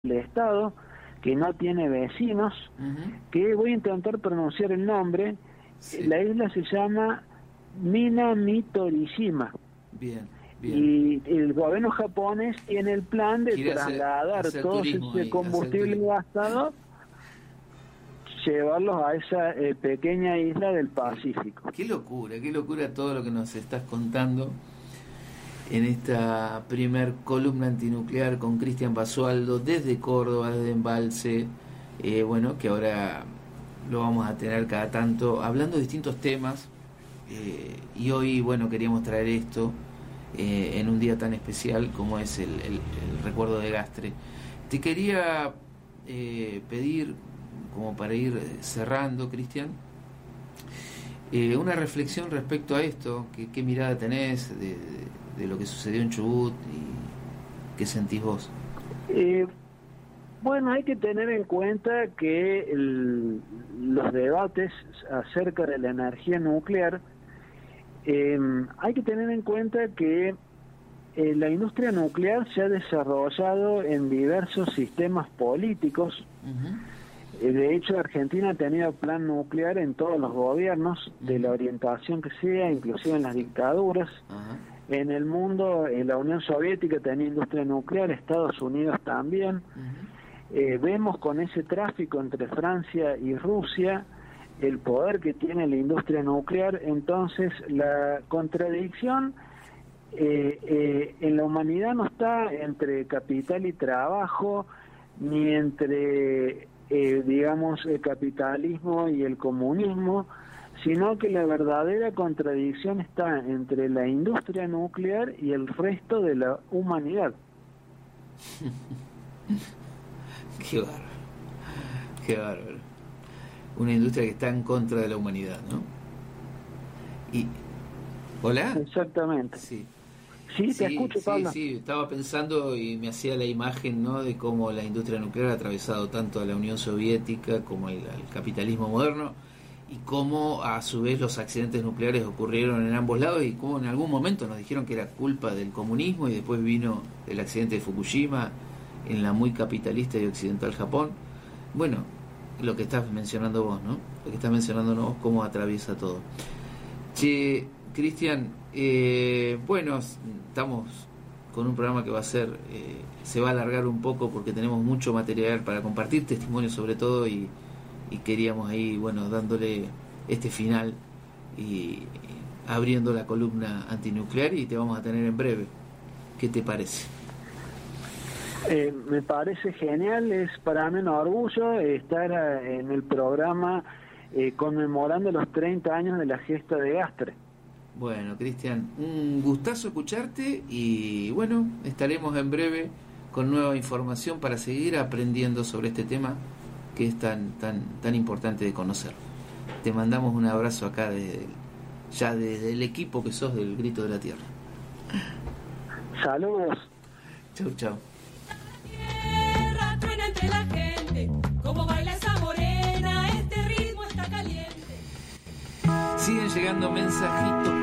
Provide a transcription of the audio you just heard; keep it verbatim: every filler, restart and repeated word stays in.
del Estado, que no tiene vecinos, uh-huh. que voy a intentar pronunciar el nombre. Sí. La isla se llama Minamitorishima. Bien, bien. Y el gobierno japonés tiene el plan de Quiere trasladar hacer, hacer todo ese ahí, combustible gastado, llevarlos a esa eh, pequeña isla del Pacífico. Qué locura, qué locura todo lo que nos estás contando en esta primer columna antinuclear con Cristian Basualdo desde Córdoba, desde Embalse, eh, bueno, que ahora lo vamos a tener cada tanto hablando de distintos temas, eh, y hoy, bueno, queríamos traer esto eh, en un día tan especial como es el, el, el recuerdo de Gastre. Te quería eh, pedir, como para ir cerrando, Cristian, eh, una reflexión respecto a esto, que, qué mirada tenés de, de, de lo que sucedió en Chubut y qué sentís vos. Eh, bueno, hay que tener en cuenta que el, los debates acerca de la energía nuclear, eh, hay que tener en cuenta que eh, la industria nuclear se ha desarrollado en diversos sistemas políticos. Uh-huh. De hecho, Argentina ha tenido plan nuclear en todos los gobiernos, de la orientación que sea, inclusive en las dictaduras. Uh-huh. En el mundo, en la Unión Soviética tenía industria nuclear, Estados Unidos también. Uh-huh. Eh, vemos con ese tráfico entre Francia y Rusia el poder que tiene la industria nuclear. Entonces, la contradicción eh, eh, en la humanidad no está entre capital y trabajo, ni entre... Eh, digamos, el capitalismo y el comunismo, sino que la verdadera contradicción está entre la industria nuclear y el resto de la humanidad. Qué bárbaro, qué bárbaro. Una industria que está en contra de la humanidad, ¿no? Y... ¿Hola? Exactamente. Sí. Sí, te sí, escucho, sí, Pablo. Sí, estaba pensando y me hacía la imagen, ¿no?, de cómo la industria nuclear ha atravesado tanto a la Unión Soviética como al, al capitalismo moderno, y cómo a su vez los accidentes nucleares ocurrieron en ambos lados, y cómo en algún momento nos dijeron que era culpa del comunismo, y después vino el accidente de Fukushima en la muy capitalista y occidental Japón. Bueno, lo que estás mencionando vos, ¿no? Lo que estás mencionando vos, cómo atraviesa todo. Che, Cristian, eh, bueno, estamos con un programa que va a ser, eh, se va a alargar un poco porque tenemos mucho material para compartir, testimonios sobre todo, y, y queríamos ahí, bueno, dándole este final y, y abriendo la columna antinuclear, y te vamos a tener en breve. ¿Qué te parece? Eh, me parece genial, es para mí un orgullo estar en el programa eh, conmemorando los treinta años de la gesta de Gastre. Bueno, Cristian, un gustazo escucharte, y bueno, estaremos en breve con nueva información para seguir aprendiendo sobre este tema que es tan tan tan importante de conocer. Te mandamos un abrazo acá desde, ya desde el equipo que sos del Grito de la Tierra. Saludos. Chau, chau. La tierra truena entre la gente, como baila esa morena, este ritmo está caliente. Siguen llegando mensajitos